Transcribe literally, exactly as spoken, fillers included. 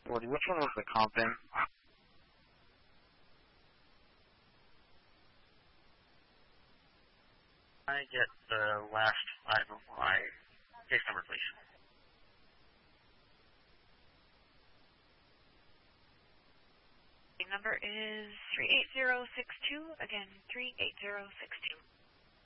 Woody, which one was the comp in? I get the last five of my case number, please. The number is three eight zero six two. Again, three eight zero six two.